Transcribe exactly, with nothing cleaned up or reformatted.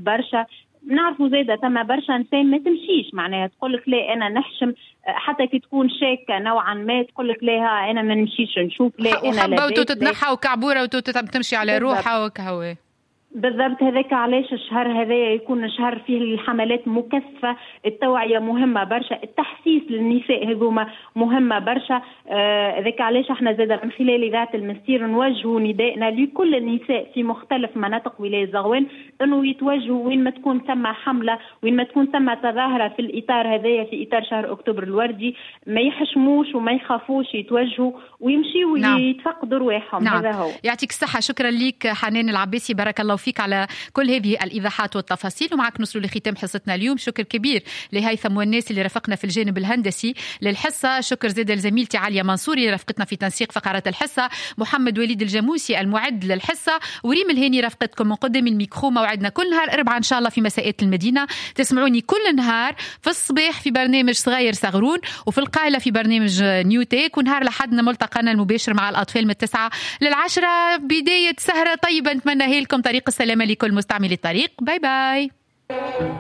برشا. نعرفوا زيادة ثم برشا نساء ما تمشيش، معناها تقول لك لا أنا نحشم، حتى كي تكون شاكة نوعا ما تقول لك لا أنا ما نمشيش نشوف، لا أنا وحبة وتتنحى وكعبورة وتمشي على روحها وكهوي. بالضبط، هذاك علاش الشهر هذا يكون شهر فيه الحملات مكثفة، التوعية مهمة برشا، التحسيس للنساء هذوما مهمة برشا. هذاك آه علاش احنا زاد من خلال إذاعة المستير نوجهوا ندائنا لكل النساء في مختلف مناطق ولاية زغوان انه يتوجهوا وين ما تكون ثم حملة، وين ما تكون ثم تظاهرة في الإطار هذايا، في إطار شهر أكتوبر الوردي، ما يحشموش وما يخافوش، يتوجهوا ويمشيوا ويتفقدوا رواحهم. نعم. هذا هو. يعطيك الصحة. شكرا لك حنان العباسي، بارك الله فيك على كل هذه الإيضاحات والتفاصيل. ومعك نوصل لختام حصتنا اليوم. شكر كبير لهيثم والناس اللي رافقنا في الجانب الهندسي للحصة. شكر زيادة لزميلتي عالية منصوري اللي رافقتنا في تنسيق فقرة الحصة، محمد وليد الجاموسي المعد للحصة، وريم الهاني رافقتكم من قدام الميكرو. موعدنا كل نهار أربعة إن شاء الله في مساءات المدينة. تسمعوني كل نهار في الصباح في برنامج صغير صغرون، وفي القاهرة في برنامج نيوتيك، ونهار لحدنا ملتقانا المباشر مع الأطفال من التسعة للعشرة. بداية سهرة طيبة نتمنى لكم طريق السلامة لكل مستعمل الطريق. باي باي.